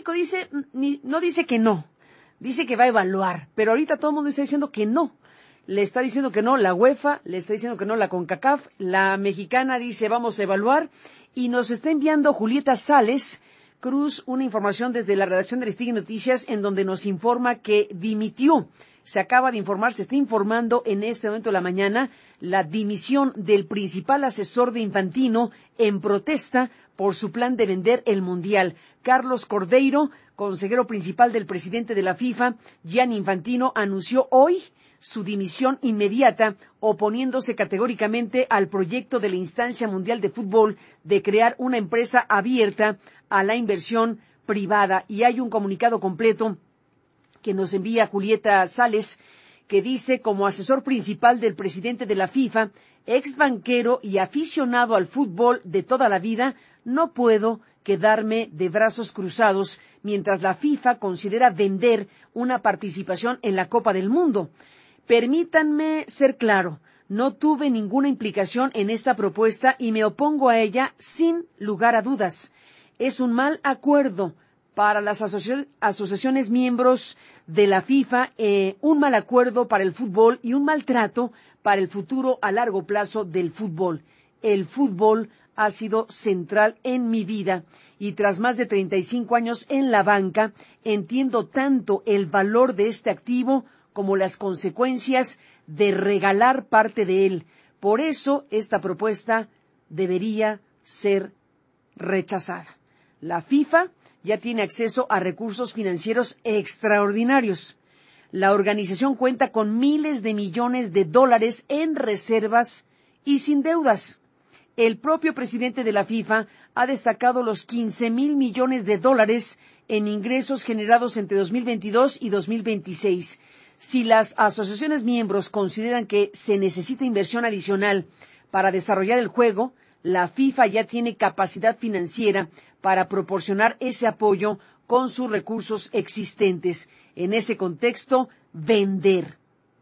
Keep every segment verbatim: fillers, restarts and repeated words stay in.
México dice, ni, no dice que no, dice que va a evaluar, pero ahorita todo el mundo está diciendo que no. Le está diciendo que no la UEFA, le está diciendo que no la CONCACAF, la mexicana dice vamos a evaluar, y nos está enviando Julieta Sales Cruz una información desde la redacción de Listín Noticias en donde nos informa que dimitió. Se acaba de informar, se está informando en este momento de la mañana la dimisión del principal asesor de Infantino en protesta por su plan de vender el Mundial. Carlos Cordeiro, consejero principal del presidente de la FIFA, Gianni Infantino, anunció hoy su dimisión inmediata, oponiéndose categóricamente al proyecto de la Instancia Mundial de Fútbol de crear una empresa abierta a la inversión privada. Y hay un comunicado completo que nos envía Julieta Sales, que dice, como asesor principal del presidente de la FIFA, ex banquero y aficionado al fútbol de toda la vida, no puedo quedarme de brazos cruzados mientras la FIFA considera vender una participación en la Copa del Mundo. Permítanme ser claro, no tuve ninguna implicación en esta propuesta y me opongo a ella sin lugar a dudas. Es un mal acuerdo para las asoci- asociaciones miembros de la FIFA, eh, un mal acuerdo para el fútbol y un maltrato para el futuro a largo plazo del fútbol. El fútbol ha sido central en mi vida y tras más de treinta y cinco años en la banca, entiendo tanto el valor de este activo como las consecuencias de regalar parte de él. Por eso, esta propuesta debería ser rechazada. La FIFA ya tiene acceso a recursos financieros extraordinarios. La organización cuenta con miles de millones de dólares en reservas y sin deudas. El propio presidente de la FIFA ha destacado los quince mil millones de dólares en ingresos generados entre dos mil veintidós y dos mil veintiséis. Si las asociaciones miembros consideran que se necesita inversión adicional para desarrollar el juego, la FIFA ya tiene capacidad financiera para proporcionar ese apoyo con sus recursos existentes. En ese contexto, vender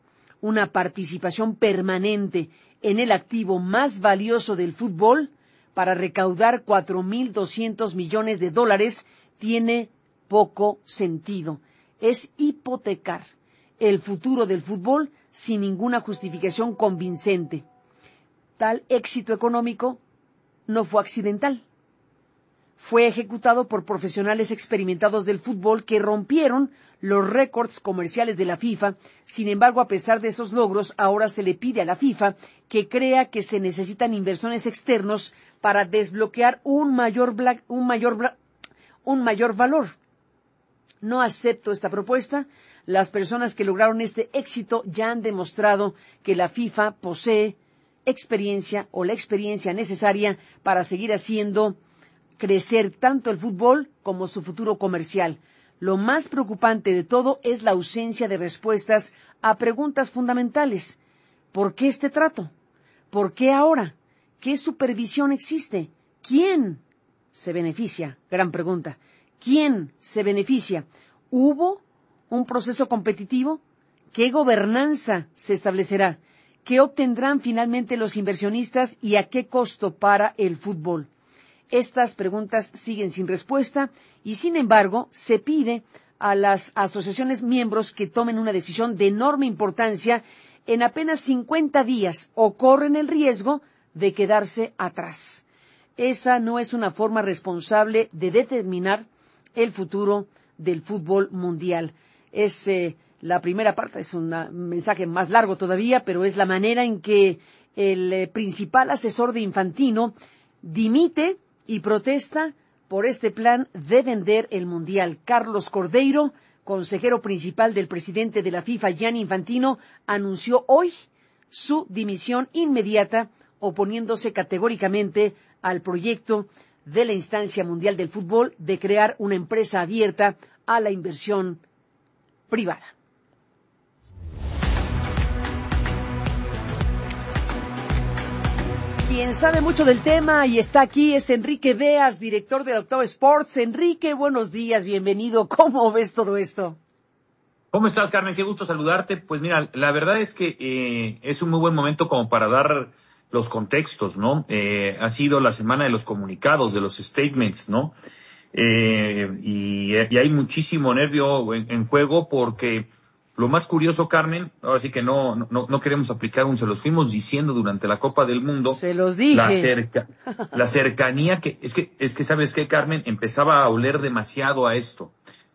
una participación permanente en el activo más valioso del fútbol para recaudar cuatro mil doscientos millones de dólares tiene poco sentido. Es hipotecar el futuro del fútbol sin ninguna justificación convincente. Tal éxito económico no fue accidental. Fue ejecutado por profesionales experimentados del fútbol que rompieron los récords comerciales de la FIFA. Sin embargo, a pesar de esos logros, ahora se le pide a la FIFA que crea que se necesitan inversores externos para desbloquear un mayor, bla- un mayor, bla- un mayor valor. No acepto esta propuesta. Las personas que lograron este éxito ya han demostrado que la FIFA posee experiencia o la experiencia necesaria para seguir haciendo crecer tanto el fútbol como su futuro comercial. Lo más preocupante de todo es la ausencia de respuestas a preguntas fundamentales. ¿Por qué este trato? ¿Por qué ahora? ¿Qué supervisión existe? ¿Quién se beneficia? Gran pregunta. ¿Quién se beneficia? ¿Hubo un proceso competitivo? ¿Qué gobernanza se establecerá? ¿Qué obtendrán finalmente los inversionistas y a qué costo para el fútbol? Estas preguntas siguen sin respuesta y, sin embargo, se pide a las asociaciones miembros que tomen una decisión de enorme importancia en apenas cincuenta días o corren el riesgo de quedarse atrás. Esa no es una forma responsable de determinar el futuro del fútbol mundial. Es eh, la primera parte, es un mensaje más largo todavía, pero es la manera en que el eh, principal asesor de Infantino dimite y protesta por este plan de vender el Mundial. Carlos Cordeiro, consejero principal del presidente de la FIFA, Gianni Infantino, anunció hoy su dimisión inmediata, oponiéndose categóricamente al proyecto de la Instancia Mundial del Fútbol de crear una empresa abierta a la inversión privada. Quien sabe mucho del tema y está aquí es Enrique Beas, director de Octavo Sports. Enrique, buenos días, bienvenido. ¿Cómo ves todo esto? ¿Cómo estás, Carmen? Qué gusto saludarte. Pues mira, la verdad es que eh, es un muy buen momento como para dar los contextos, ¿no? Eh, ha sido la semana de los comunicados, de los statements, ¿no? eh, y, y hay muchísimo nervio en, en juego porque lo más curioso, Carmen, ahora sí que no, no, no queremos aplicar un, se los fuimos diciendo durante la Copa del Mundo. Se los dije. La cerca, la cercanía que, es que, es que sabes qué, Carmen, empezaba a oler demasiado a esto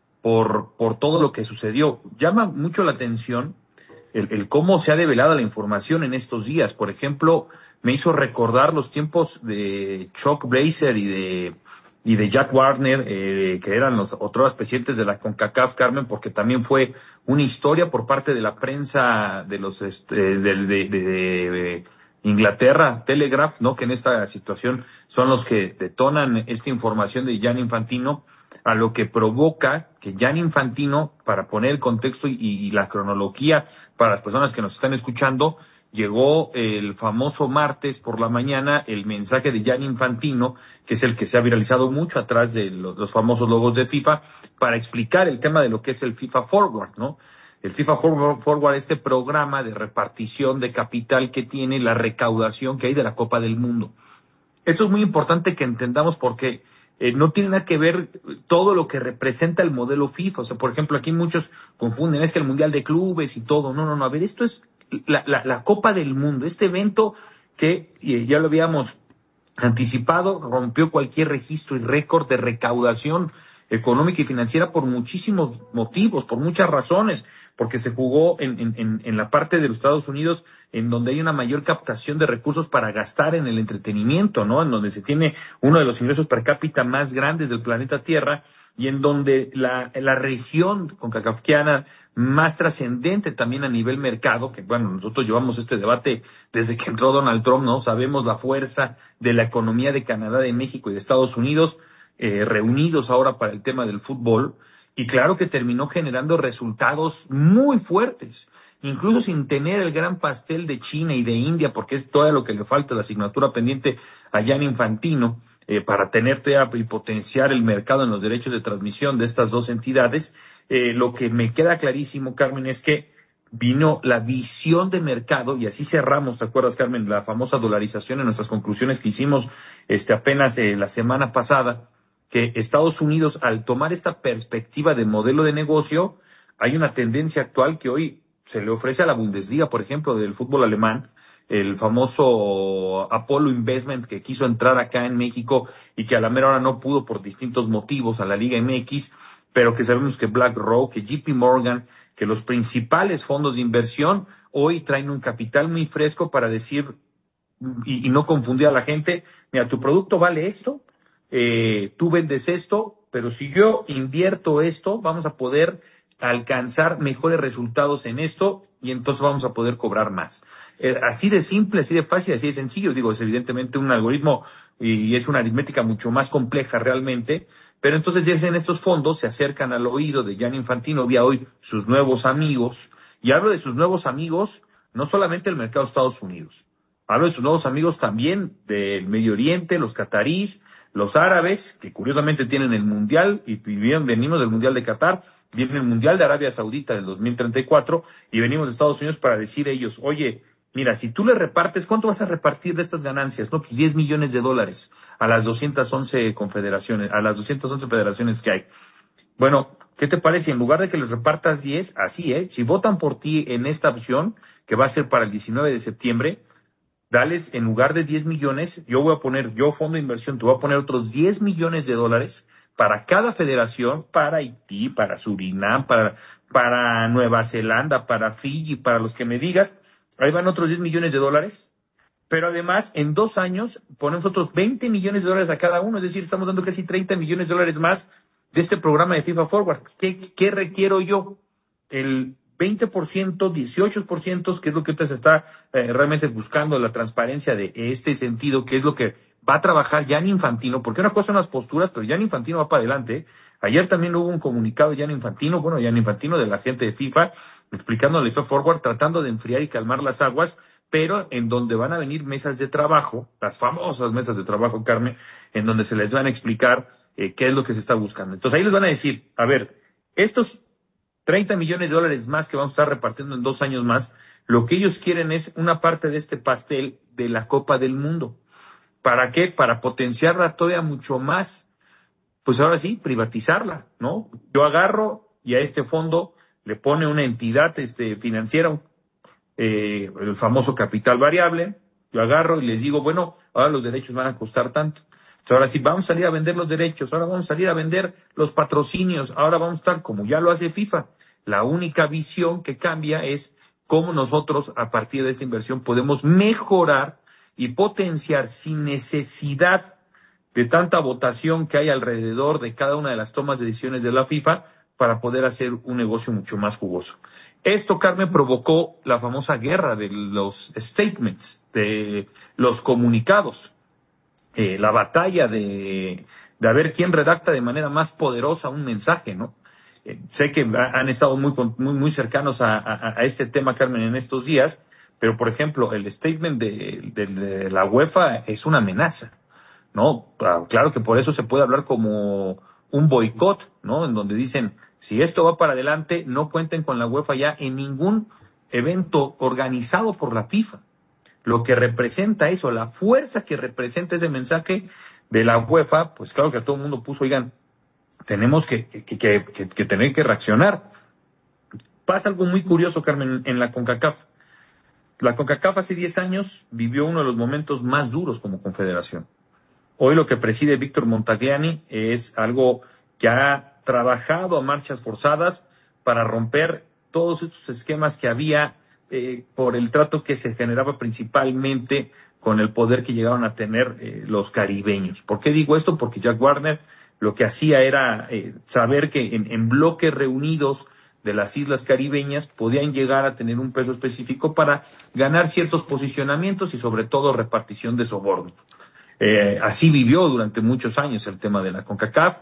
por, por todo lo que sucedió. Llama mucho la atención el, el cómo se ha develado la información en estos días. Por ejemplo, me hizo recordar los tiempos de Chuck Blazer y de, y de Jack Warner, eh, que eran los otros presidentes de la CONCACAF, Carmen, porque también fue una historia por parte de la prensa de los, este, de, de, de, de Inglaterra, Telegraph, ¿no? Que en esta situación son los que detonan esta información de Gianni Infantino, a lo que provoca que Gianni Infantino, para poner el contexto y, y la cronología para las personas que nos están escuchando, llegó el famoso martes por la mañana el mensaje de Gianni Infantino, que es el que se ha viralizado mucho atrás de los, los famosos logos de FIFA, para explicar el tema de lo que es el FIFA Forward, ¿no? El FIFA Forward, este programa de repartición de capital que tiene, la recaudación que hay de la Copa del Mundo. Esto es muy importante que entendamos porque eh, no tiene nada que ver todo lo que representa el modelo FIFA. O sea, por ejemplo, aquí muchos confunden, es que el Mundial de Clubes y todo. No, no, no. A ver, esto es la, la, la Copa del Mundo, este evento que eh, ya lo habíamos anticipado, rompió cualquier registro y récord de recaudación económica y financiera por muchísimos motivos, por muchas razones, porque se jugó en, en, en la parte de los Estados Unidos en donde hay una mayor captación de recursos para gastar en el entretenimiento, ¿no? En donde se tiene uno de los ingresos per cápita más grandes del planeta Tierra y en donde la, la región concacafquiana más trascendente también a nivel mercado, que bueno, nosotros llevamos este debate desde que entró Donald Trump, ¿no? Sabemos la fuerza de la economía de Canadá, de México y de Estados Unidos, eh, reunidos ahora para el tema del fútbol, y claro que terminó generando resultados muy fuertes, incluso sin tener el gran pastel de China y de India, porque es todo lo que le falta, la asignatura pendiente a Gianni Infantino, eh, para tener y potenciar el mercado en los derechos de transmisión de estas dos entidades. Eh, lo que me queda clarísimo, Carmen, es que vino la visión de mercado, y así cerramos, ¿te acuerdas, Carmen? La famosa dolarización en nuestras conclusiones que hicimos este apenas eh, la semana pasada, que Estados Unidos, al tomar esta perspectiva de modelo de negocio, hay una tendencia actual que hoy se le ofrece a la Bundesliga, por ejemplo, del fútbol alemán, el famoso Apollo Investment que quiso entrar acá en México y que a la mera hora no pudo por distintos motivos a la Liga M X, pero que sabemos que BlackRock, que J P Morgan, que los principales fondos de inversión hoy traen un capital muy fresco para decir, y, y no confundir a la gente, mira, tu producto vale esto, eh, tú vendes esto, pero si yo invierto esto, vamos a poder alcanzar mejores resultados en esto y entonces vamos a poder cobrar más. Eh, así de simple, así de fácil, así de sencillo. Digo, es evidentemente un algoritmo y es una aritmética mucho más compleja realmente, pero entonces ya en estos fondos se acercan al oído de Gianni Infantino, vía hoy sus nuevos amigos, y hablo de sus nuevos amigos, no solamente del mercado de Estados Unidos, hablo de sus nuevos amigos también del Medio Oriente, los catarís, los árabes, que curiosamente tienen el Mundial, y bien, venimos del Mundial de Qatar, viene el Mundial de Arabia Saudita del dos mil treinta y cuatro, y venimos de Estados Unidos para decir a ellos, oye, mira, si tú le repartes, ¿cuánto vas a repartir de estas ganancias? No, pues diez millones de dólares a las doscientas once confederaciones, a las doscientas once federaciones que hay. Bueno, ¿qué te parece? En lugar de que les repartas diez, así, ¿eh? Si votan por ti en esta opción, que va a ser para el diecinueve de septiembre, dales, en lugar de diez millones, yo voy a poner, yo fondo de inversión, te voy a poner otros diez millones de dólares para cada federación, para Haití, para Surinam, para, para Nueva Zelanda, para Fiji, para los que me digas, ahí van otros diez millones de dólares, pero además en dos años ponemos otros veinte millones de dólares a cada uno, es decir, estamos dando casi treinta millones de dólares más de este programa de FIFA Forward. ¿Qué, qué requiero yo? El veinte por ciento, dieciocho por ciento, que es lo que usted se está eh, realmente buscando, la transparencia de este sentido, que es lo que va a trabajar Gianni Infantino, porque una cosa son las posturas, pero Gianni Infantino va para adelante. Ayer también hubo un comunicado de Gianni Infantino, bueno, Gianni Infantino de la gente de FIFA, explicando el FIFA Forward, tratando de enfriar y calmar las aguas, pero en donde van a venir mesas de trabajo, las famosas mesas de trabajo, Carmen, en donde se les van a explicar eh, qué es lo que se está buscando. Entonces ahí les van a decir, a ver, estos treinta millones de dólares más que vamos a estar repartiendo en dos años más, lo que ellos quieren es una parte de este pastel de la Copa del Mundo. ¿Para qué? Para potenciarla todavía mucho más. pues ahora sí, privatizarla, ¿no? Yo agarro y a este fondo le pone una entidad este financiera, eh, el famoso capital variable, yo agarro y les digo, bueno, ahora los derechos van a costar tanto. Entonces, ahora sí, vamos a salir a vender los derechos, ahora vamos a salir a vender los patrocinios, ahora vamos a estar como ya lo hace FIFA. La única visión que cambia es cómo nosotros, a partir de esa inversión, podemos mejorar y potenciar sin necesidad de tanta votación que hay alrededor de cada una de las tomas de decisiones de la FIFA para poder hacer un negocio mucho más jugoso. Esto, Carmen, provocó la famosa guerra de los statements, de los comunicados, eh, la batalla de, de a ver quién redacta de manera más poderosa un mensaje, ¿no? Eh, sé que ha, han estado muy, muy, muy cercanos a, a, a este tema, Carmen, en estos días, pero, por ejemplo, el statement de, de, de la UEFA es una amenaza, ¿no? Claro que por eso se puede hablar como un boicot, ¿no? En donde dicen, si esto va para adelante, no cuenten con la UEFA ya en ningún evento organizado por la FIFA. Lo que representa eso, la fuerza que representa ese mensaje de la UEFA, pues claro que a todo el mundo puso, oigan, tenemos que, que, que, que, que tener que reaccionar. Pasa algo muy curioso, Carmen, en la CONCACAF. La CONCACAF hace diez años vivió uno de los momentos más duros como confederación. Hoy lo que preside Víctor Montagliani es algo que ha trabajado a marchas forzadas para romper todos estos esquemas que había eh, por el trato que se generaba principalmente con el poder que llegaban a tener eh, los caribeños. ¿Por qué digo esto? Porque Jack Warner lo que hacía era eh, saber que en, en bloques reunidos de las islas caribeñas podían llegar a tener un peso específico para ganar ciertos posicionamientos y sobre todo repartición de sobornos. Eh, así vivió durante muchos años el tema de la CONCACAF,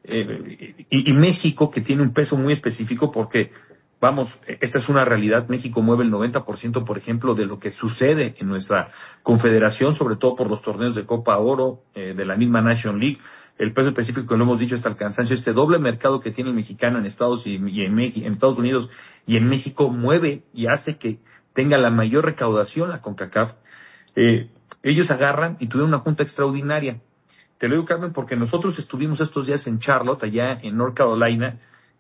eh, y, y México, que tiene un peso muy específico porque, vamos, esta es una realidad, México mueve el noventa por ciento, por ejemplo, de lo que sucede en nuestra confederación, sobre todo por los torneos de Copa Oro, eh, de la misma Nation League. El peso específico, lo hemos dicho hasta el cansancio, este doble mercado que tiene el mexicano en Estados y, y en, México, en Estados Unidos y en México mueve y hace que tenga la mayor recaudación la CONCACAF. Eh, ellos agarran y tuvieron una junta extraordinaria. Te lo digo, Carmen, porque nosotros estuvimos estos días en Charlotte, allá en North Carolina,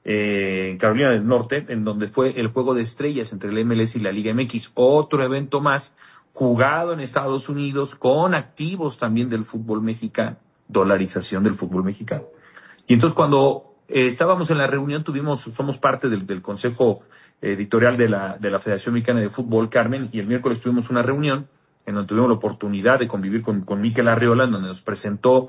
eh, en Carolina del Norte, en donde fue el juego de estrellas entre el M L S y la Liga M X, otro evento más jugado en Estados Unidos con activos también del fútbol mexicano, dolarización del fútbol mexicano. Y entonces cuando eh, estábamos en la reunión, tuvimos, somos parte del, del consejo editorial de la, de la Federación Mexicana de Fútbol, Carmen, y el miércoles tuvimos una reunión en donde tuvimos la oportunidad de convivir con, con Mikel Arriola, en donde nos presentó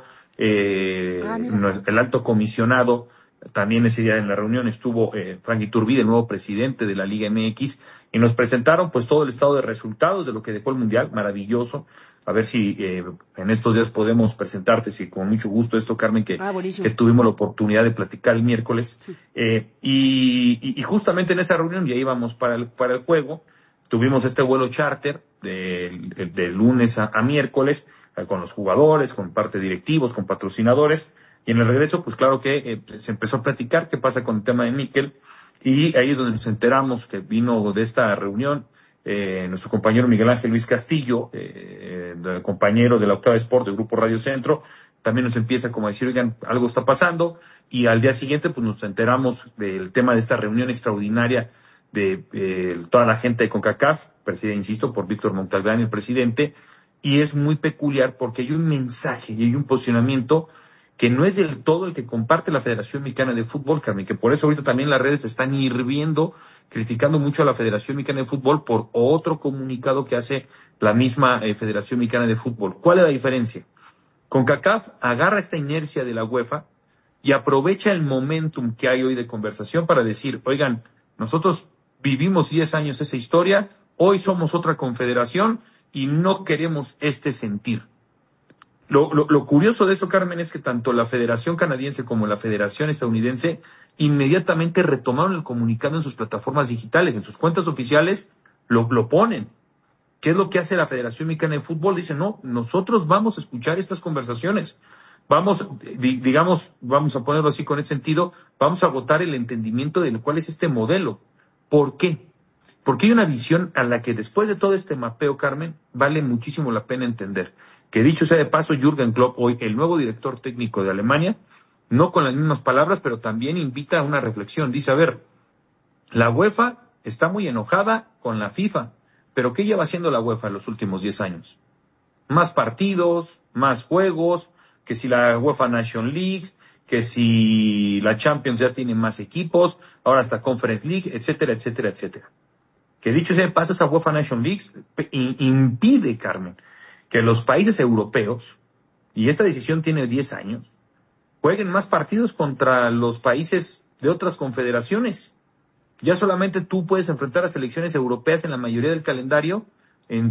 eh, ah, el alto comisionado. También ese día en la reunión estuvo eh, Frank Iturbide, el nuevo presidente de la Liga M X, y nos presentaron pues todo el estado de resultados de lo que dejó el Mundial, maravilloso. A ver si eh, en estos días podemos presentarte, si con mucho gusto esto, Carmen, que, ah, que tuvimos la oportunidad de platicar el miércoles. Sí. Eh, y, y, y justamente en esa reunión ya íbamos para el, para el juego. Tuvimos este vuelo charter de, de, de lunes a, a miércoles, eh, con los jugadores, con parte de directivos, con patrocinadores, y en el regreso, pues claro que eh, se empezó a platicar qué pasa con el tema de Mikel, y ahí es donde nos enteramos que vino de esta reunión eh, nuestro compañero Miguel Ángel Luis Castillo, eh, eh, compañero de la Octava Sport del Grupo Radio Centro. También nos empieza como a decir, oigan, algo está pasando, y al día siguiente pues nos enteramos del tema de esta reunión extraordinaria de eh, toda la gente de CONCACAF, presidida, insisto, por Víctor Montagliani, el presidente, y es muy peculiar porque hay un mensaje y hay un posicionamiento que no es del todo el que comparte la Federación Mexicana de Fútbol, Carmen, que por eso ahorita también las redes están hirviendo, criticando mucho a la Federación Mexicana de Fútbol por otro comunicado que hace la misma eh, Federación Mexicana de Fútbol. ¿Cuál es la diferencia? CONCACAF agarra esta inercia de la UEFA y aprovecha el momentum que hay hoy de conversación para decir, oigan, nosotros vivimos diez años esa historia, hoy somos otra confederación y no queremos este sentir. Lo, lo, lo curioso de eso, Carmen, es que tanto la Federación Canadiense como la Federación Estadounidense inmediatamente retomaron el comunicado en sus plataformas digitales, en sus cuentas oficiales, lo, lo ponen. ¿Qué es lo que hace la Federación Mexicana de Fútbol? Dice, no, nosotros vamos a escuchar estas conversaciones. Vamos, di, digamos, vamos a ponerlo así con ese sentido, vamos a agotar el entendimiento de cuál es este modelo. ¿Por qué? Porque hay una visión a la que después de todo este mapeo, Carmen, vale muchísimo la pena entender. Que dicho sea de paso, Jürgen Klopp, hoy el nuevo director técnico de Alemania, no con las mismas palabras, pero también invita a una reflexión. Dice, a ver, la UEFA está muy enojada con la FIFA, pero ¿qué lleva haciendo la UEFA en los últimos diez años? Más partidos, más juegos, que si la UEFA Nation League, que si la Champions ya tiene más equipos, ahora hasta Conference League, etcétera, etcétera, etcétera. Que dicho sea de paso, esa UEFA Nation League impide, Carmen, que los países europeos, y esta decisión tiene diez años, jueguen más partidos contra los países de otras confederaciones. Ya solamente tú puedes enfrentar a selecciones europeas en la mayoría del calendario, en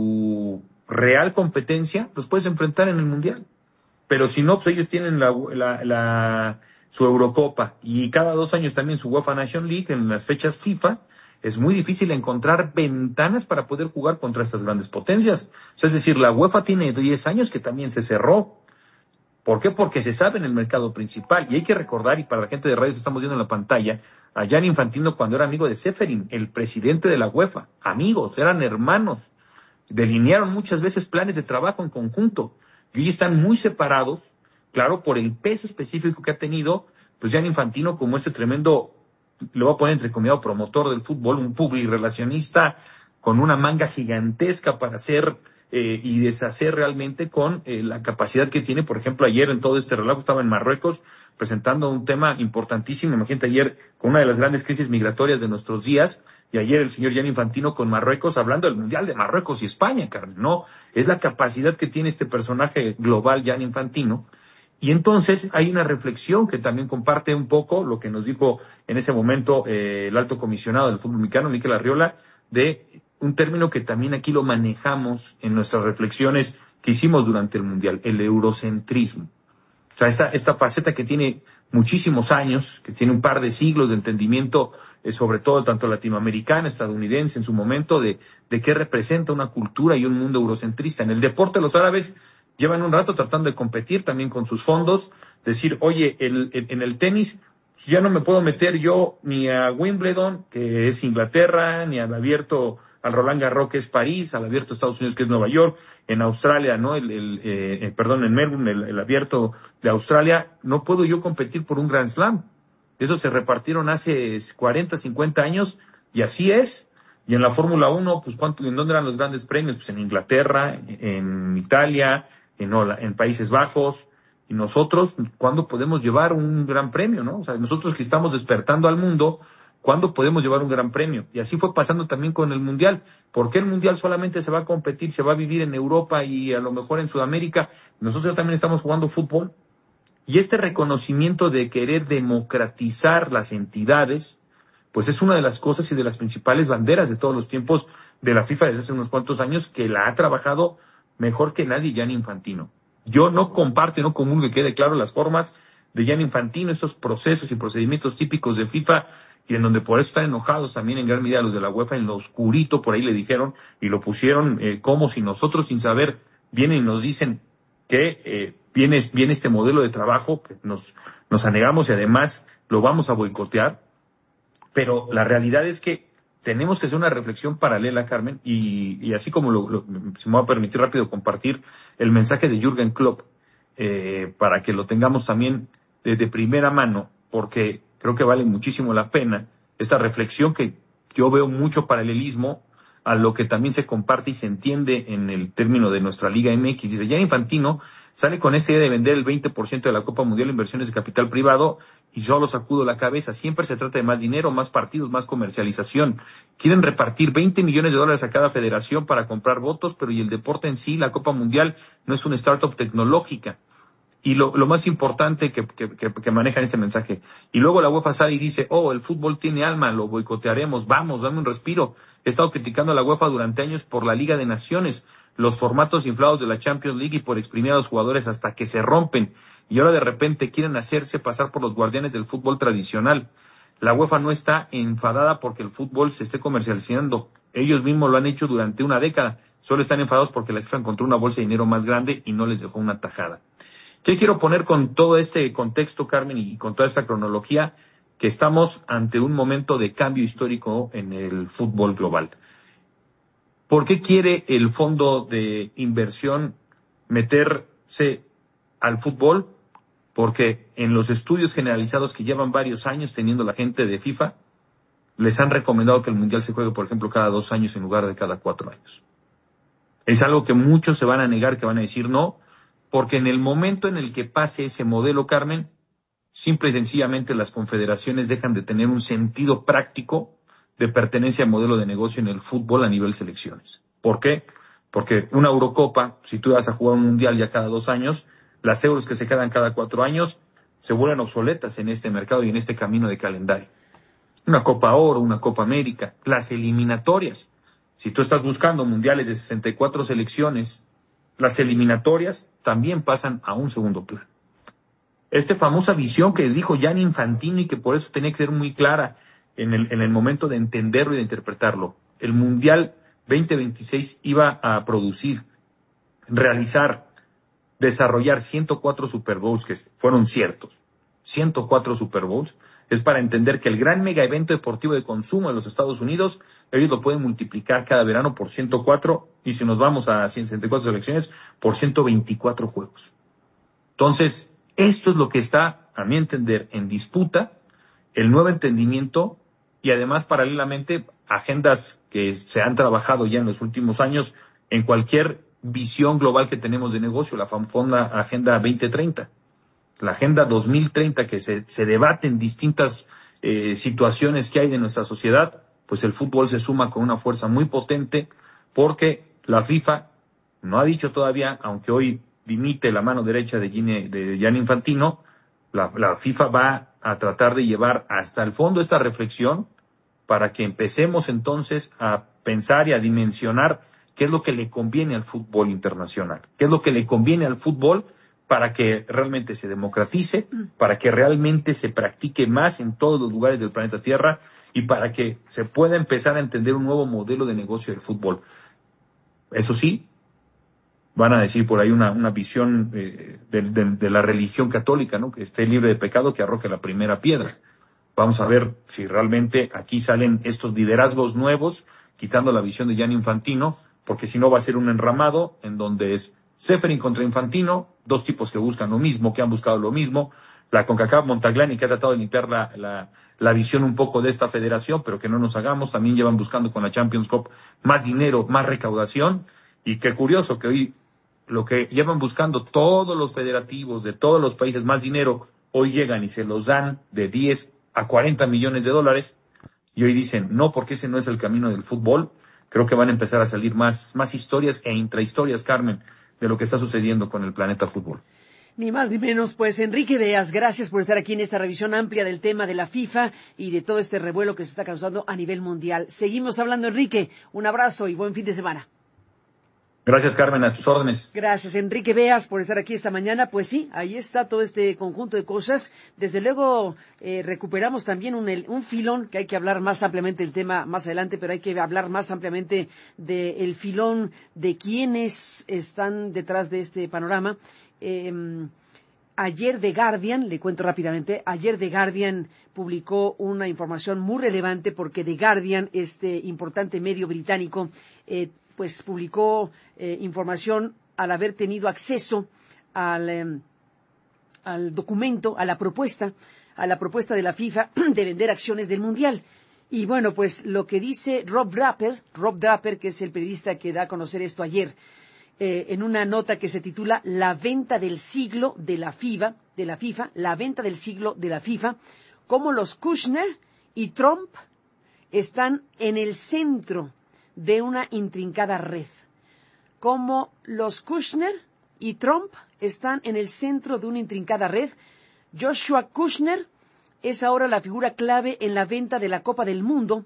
su real competencia, los puedes enfrentar en el Mundial. Pero si no, pues ellos tienen la, la, la, su Eurocopa y cada dos años también su UEFA Nation League en las fechas FIFA. Es muy difícil encontrar ventanas para poder jugar contra estas grandes potencias. O sea, es decir, la UEFA tiene diez años que también se cerró. ¿Por qué? Porque se sabe en el mercado principal. Y hay que recordar, y para la gente de radio que estamos viendo en la pantalla, a Gianni Infantino cuando era amigo de Ceferin, el presidente de la UEFA. Amigos, eran hermanos. Delinearon muchas veces planes de trabajo en conjunto. Y hoy están muy separados, claro, por el peso específico que ha tenido, pues Gianni Infantino como este tremendo, le voy a poner entrecomillado, promotor del fútbol, un publirelacionista con una manga gigantesca para hacer eh, y deshacer realmente con eh, la capacidad que tiene. Por ejemplo, ayer en todo este relajo estaba en Marruecos presentando un tema importantísimo. Imagínate ayer con una de las grandes crisis migratorias de nuestros días, y ayer el señor Gianni Infantino con Marruecos hablando del Mundial de Marruecos y España, Carmen, ¿no? Es la capacidad que tiene este personaje global, Gianni Infantino. Y entonces hay una reflexión que también comparte un poco lo que nos dijo en ese momento eh, el alto comisionado del fútbol mexicano, Mikel Arriola, de un término que también aquí lo manejamos en nuestras reflexiones que hicimos durante el Mundial, el eurocentrismo. O sea, esta, esta faceta que tiene muchísimos años, que tiene un par de siglos de entendimiento, eh, sobre todo tanto latinoamericana, estadounidense en su momento, de, de qué representa una cultura y un mundo eurocentrista. En el deporte los árabes llevan un rato tratando de competir también con sus fondos, decir, oye, el, el, en el tenis ya no me puedo meter yo ni a Wimbledon, que es Inglaterra, ni al abierto, al Roland Garros, que es París, al abierto de Estados Unidos, que es Nueva York, en Australia, ¿no? El, el eh, perdón, en Melbourne, el, el abierto de Australia, no puedo yo competir por un Grand Slam. Eso se repartieron hace cuarenta, cincuenta años, y así es. Y en la Fórmula uno, pues, ¿cuánto, en dónde eran los grandes premios? Pues en Inglaterra, en Italia, en, Hola, en Países Bajos. Y nosotros, ¿cuándo podemos llevar un gran premio, no? O sea, nosotros que estamos despertando al mundo, ¿cuándo podemos llevar un gran premio? Y así fue pasando también con el Mundial. ¿Por qué el Mundial solamente se va a competir, se va a vivir en Europa y a lo mejor en Sudamérica? Nosotros también estamos jugando fútbol. Y este reconocimiento de querer democratizar las entidades, pues es una de las cosas y de las principales banderas de todos los tiempos de la FIFA desde hace unos cuantos años, que la ha trabajado mejor que nadie Gianni Infantino. Yo no comparto y no comulgo, que quede claro, las formas de Gianni Infantino, estos procesos y procedimientos típicos de FIFA, y en donde por eso están enojados también en gran medida los de la UEFA, en lo oscurito, por ahí le dijeron, y lo pusieron eh, como si nosotros sin saber vienen y nos dicen que eh, viene, viene este modelo de trabajo, que nos, nos anegamos y además lo vamos a boicotear. Pero la realidad es que tenemos que hacer una reflexión paralela, Carmen, y, y así como lo, lo, se me va a permitir rápido compartir el mensaje de Jürgen Klopp, eh, para que lo tengamos también de, de primera mano, porque creo que vale muchísimo la pena esta reflexión, que yo veo mucho paralelismo a lo que también se comparte y se entiende en el término de nuestra Liga M X. Dice, Gianni Infantino sale con esta idea de vender el veinte por ciento de la Copa Mundial en inversiones de capital privado, y solo sacudo la cabeza. Siempre se trata de más dinero, más partidos, más comercialización. Quieren repartir veinte millones de dólares a cada federación para comprar votos, pero y el deporte en sí, la Copa Mundial, no es una startup tecnológica. Y lo, lo más importante que, que, que, que manejan ese mensaje. Y luego la UEFA sale y dice, oh, el fútbol tiene alma, lo boicotearemos, vamos, dame un respiro. He estado criticando a la UEFA durante años por la Liga de Naciones, los formatos inflados de la Champions League y por exprimir a los jugadores hasta que se rompen. Y ahora de repente quieren hacerse pasar por los guardianes del fútbol tradicional. La UEFA no está enfadada porque el fútbol se esté comercializando. Ellos mismos lo han hecho durante una década. Solo están enfadados porque la FIFA encontró una bolsa de dinero más grande y no les dejó una tajada. ¿Qué quiero poner con todo este contexto, Carmen, y con toda esta cronología? Que estamos ante un momento de cambio histórico en el fútbol global. ¿Por qué quiere el fondo de inversión meterse al fútbol? porque en los estudios generalizados que llevan varios años teniendo la gente de FIFA, les han recomendado que el Mundial se juegue, por ejemplo, cada dos años en lugar de cada cuatro años. Es algo que muchos se van a negar, que van a decir no, porque en el momento en el que pase ese modelo, Carmen, simple y sencillamente las confederaciones dejan de tener un sentido práctico de pertenencia al modelo de negocio en el fútbol a nivel selecciones. ¿Por qué? Porque una Eurocopa, si tú vas a jugar un Mundial ya cada dos años, las euros que se quedan cada cuatro años se vuelven obsoletas en este mercado y en este camino de calendario. Una Copa Oro, una Copa América, las eliminatorias. Si tú estás buscando mundiales de sesenta y cuatro selecciones, las eliminatorias también pasan a un segundo plano. Esta famosa visión que dijo Gianni Infantino y que por eso tenía que ser muy clara en el, en el momento de entenderlo y de interpretarlo. El Mundial veinte veintiséis iba a producir, realizar, desarrollar ciento cuatro Super Bowls que fueron ciertos. ciento cuatro Super Bowls. Es para entender que el gran mega evento deportivo de consumo de los Estados Unidos, ellos lo pueden multiplicar cada verano por ciento cuatro, y si nos vamos a sesenta y cuatro selecciones, por ciento veinticuatro juegos. Entonces, esto es lo que está, a mi entender, en disputa, el nuevo entendimiento, y además, paralelamente, agendas que se han trabajado ya en los últimos años en cualquier visión global que tenemos de negocio, la famosa Agenda veinte treinta. La Agenda dos mil treinta, que se, se debate en distintas eh, situaciones que hay de nuestra sociedad, pues el fútbol se suma con una fuerza muy potente, porque la FIFA no ha dicho todavía, aunque hoy dimite la mano derecha de Gianni, de Gianni Infantino, la, la FIFA va a tratar de llevar hasta el fondo esta reflexión para que empecemos entonces a pensar y a dimensionar qué es lo que le conviene al fútbol internacional, qué es lo que le conviene al fútbol para que realmente se democratice, para que realmente se practique más en todos los lugares del planeta Tierra y para que se pueda empezar a entender un nuevo modelo de negocio del fútbol. Eso sí, van a decir por ahí una, una visión eh, de, de, de la religión católica, ¿no? Que esté libre de pecado, que arroje la primera piedra. Vamos a ver si realmente aquí salen estos liderazgos nuevos, quitando la visión de Gianni Infantino, porque si no va a ser un enramado en donde es Ceferin contra Infantino, dos tipos que buscan lo mismo, que han buscado lo mismo, la CONCACAF Montaglani, que ha tratado de limpiar la, la, la visión un poco de esta federación, pero que no nos hagamos, también llevan buscando con la Champions Cup más dinero, más recaudación, y qué curioso que hoy lo que llevan buscando todos los federativos de todos los países, más dinero, hoy llegan y se los dan de diez a cuarenta millones de dólares, y hoy dicen, no, porque ese no es el camino del fútbol. Creo que van a empezar a salir más, más historias e intrahistorias, Carmen, de lo que está sucediendo con el planeta fútbol. Ni más ni menos, pues Enrique Beas, gracias por estar aquí en esta revisión amplia del tema de la FIFA y de todo este revuelo que se está causando a nivel mundial. Seguimos hablando, Enrique. Un abrazo y buen fin de semana. Gracias, Carmen, a tus órdenes. Gracias, Enrique Beas, por estar aquí esta mañana. Pues sí, ahí está todo este conjunto de cosas. Desde luego, eh, recuperamos también un, el, un filón, que hay que hablar más ampliamente del tema más adelante, pero hay que hablar más ampliamente del filón de quiénes están detrás de este panorama. Eh, ayer The Guardian, le cuento rápidamente, ayer The Guardian publicó una información muy relevante porque The Guardian, este importante medio británico, eh, pues publicó eh, información al haber tenido acceso al, eh, al documento, a la propuesta, a la propuesta de la FIFA de vender acciones del Mundial. Y bueno, pues lo que dice Rob Draper, Rob Draper, que es el periodista que da a conocer esto ayer, eh, en una nota que se titula La venta del siglo de la FIFA, de la FIFA, la venta del siglo de la FIFA, cómo los Kushner y Trump están en el centro de una intrincada red. Como los Kushner y Trump están en el centro de una intrincada red, Joshua Kushner es ahora la figura clave en la venta de la Copa del Mundo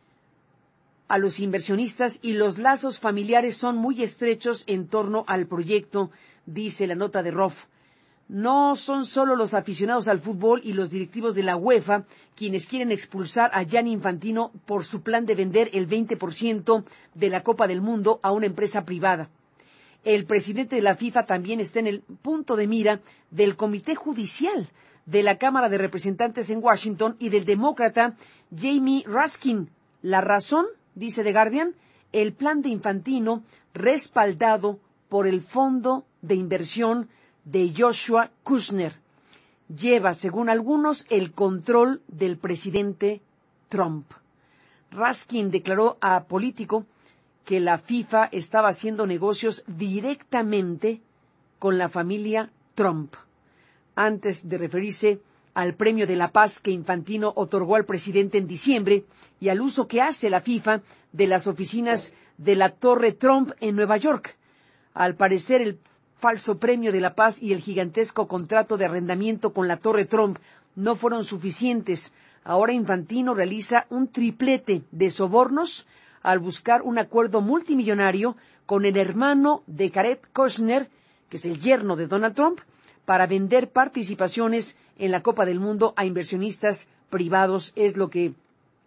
a los inversionistas y los lazos familiares son muy estrechos en torno al proyecto, dice la nota de Rof. No son solo los aficionados al fútbol y los directivos de la UEFA quienes quieren expulsar a Gianni Infantino por su plan de vender el veinte por ciento de la Copa del Mundo a una empresa privada. El presidente de la FIFA también está en el punto de mira del Comité Judicial de la Cámara de Representantes en Washington y del demócrata Jamie Raskin. La razón, dice The Guardian, el plan de Infantino respaldado por el fondo de inversión de Joshua Kushner. lleva, según algunos, el control del presidente Trump. Raskin declaró a Político que la FIFA estaba haciendo negocios directamente con la familia Trump, antes de referirse al Premio de la Paz que Infantino otorgó al presidente en diciembre y al uso que hace la FIFA de las oficinas de la Torre Trump en Nueva York. Al parecer, el falso Premio de la Paz y el gigantesco contrato de arrendamiento con la Torre Trump no fueron suficientes. Ahora Infantino realiza un triplete de sobornos al buscar un acuerdo multimillonario con el hermano de Jared Kushner, que es el yerno de Donald Trump, para vender participaciones en la Copa del Mundo a inversionistas privados, es lo que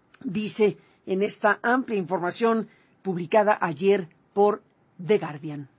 dice en esta amplia información publicada ayer por The Guardian.